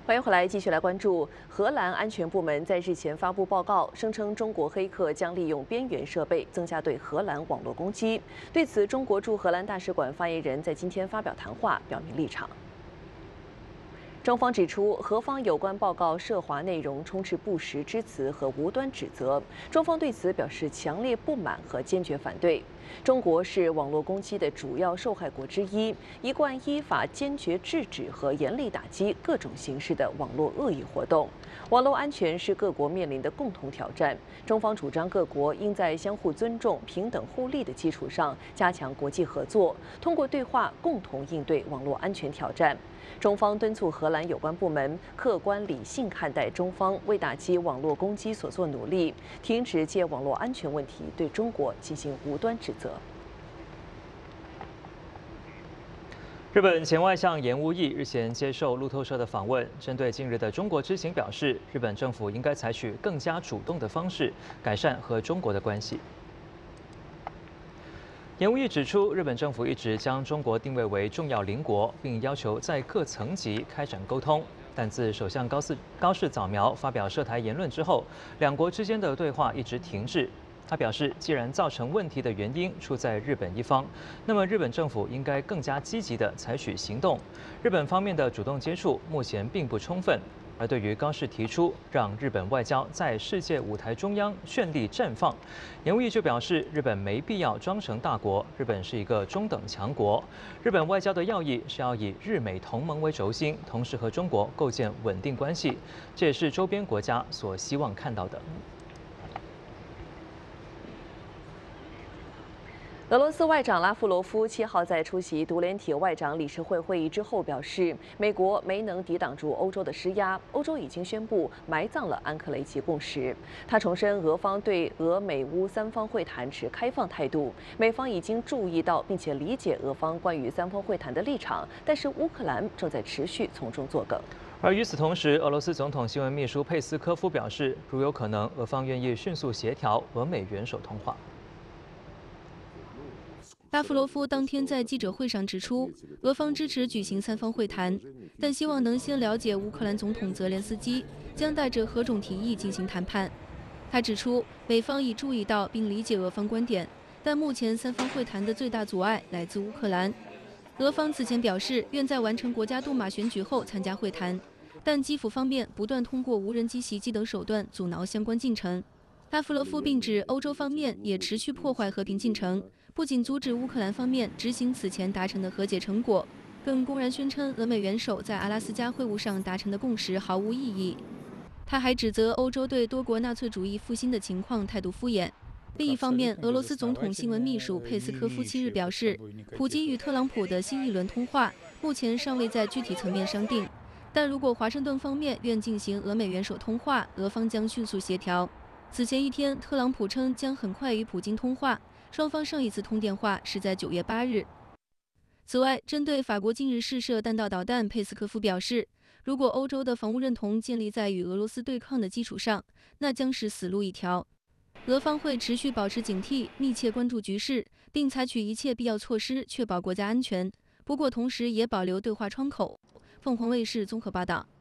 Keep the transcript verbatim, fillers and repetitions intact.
欢迎回来，继续来关注荷兰安全部门在日前发布报告，声称中国黑客将利用边缘设备增加对荷兰网络攻击。对此，中国驻荷兰大使馆发言人在今天发表谈话，表明立场。 中方指出，荷方有关报告涉华内容充斥不实之词和无端指责，中方对此表示强烈不满和坚决反对。中国是网络攻击的主要受害国之一，一贯依法坚决制止和严厉打击各种形式的网络恶意活动。网络安全是各国面临的共同挑战，中方主张各国应在相互尊重、平等互利的基础上加强国际合作，通过对话共同应对网络安全挑战。 中方敦促荷兰有关部门客观理性看待中方为打击网络攻击所做努力，停止借网络安全问题对中国进行无端指责。 日本前外相岩屋义日前接受路透社的访问，针对近日的中国之行表示，日本政府应该采取更加主动的方式改善和中国的关系。 岩屋义指出，日本政府一直将中国定位为重要邻国，并要求在各层级开展沟通。但自首相高市高市早苗发表涉台言论之后，两国之间的对话一直停滞。他表示，既然造成问题的原因出在日本一方，那么日本政府应该更加积极地采取行动。日本方面的主动接触目前并不充分。 而对于高市提出让日本外交在世界舞台中央绚丽绽放，岩屋义就表示，日本没必要装成大国，日本是一个中等强国。日本外交的要义是要以日美同盟为轴心，同时和中国构建稳定关系，这也是周边国家所希望看到的。 俄罗斯外长拉夫罗夫七号在出席独联体外长理事会会议之后表示，美国没能抵挡住欧洲的施压，欧洲已经宣布埋葬了安克雷奇共识。他重申，俄方对俄美乌三方会谈持开放态度，美方已经注意到并且理解俄方关于三方会谈的立场，但是乌克兰正在持续从中作梗。 而与此同时，俄罗斯总统新闻秘书佩斯科夫表示，如有可能，俄方愿意迅速协调俄美元首通话。 拉夫罗夫当天在记者会上指出，俄方支持举行三方会谈，但希望能先了解乌克兰总统泽连斯基将带着何种提议进行谈判。他指出，美方已注意到并理解俄方观点，但目前三方会谈的最大阻碍来自乌克兰。俄方此前表示愿在完成国家杜马选举后参加会谈，但基辅方面不断通过无人机袭击等手段阻挠相关进程。拉夫罗夫并指，欧洲方面也持续破坏和平进程。 不仅阻止乌克兰方面执行此前达成的和解成果，更公然宣称俄美元首在阿拉斯加会晤上达成的共识毫无意义。他还指责欧洲对多国纳粹主义复兴的情况态度敷衍。另一方面，俄罗斯总统新闻秘书佩斯科夫七日表示，普京与特朗普的新一轮通话目前尚未在具体层面商定，但如果华盛顿方面愿进行俄美元首通话，俄方将迅速协调。此前一天，特朗普称将很快与普京通话。 双方上一次通电话是在九月八日。此外，针对法国近日试射弹道导弹，佩斯科夫表示，如果欧洲的防务认同建立在与俄罗斯对抗的基础上，那将是死路一条。俄方会持续保持警惕，密切关注局势，并采取一切必要措施，确保国家安全。不过，同时也保留对话窗口。凤凰卫视综合报道。